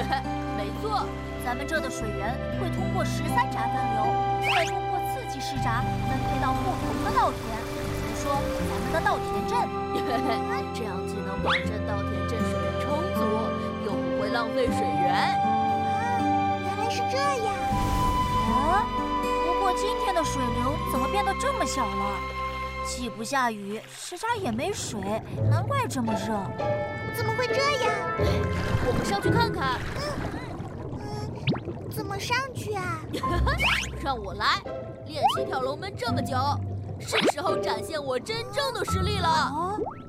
没错，咱们这的水源会通过13闸分流，再通过次级试闸分配到不同的稻田，比如说咱们的稻田镇。 这样既能保证稻田镇水源充足，又不会浪费水源。 原来是这样。 不过今天的水流怎么变得这么小了？既不下雨，石闸也没水，难怪这么热。 怎么会这样？ 我们上去看看。 怎么上去啊？ 让我来，练习跳龙门这么久，是时候展现我真正的实力了。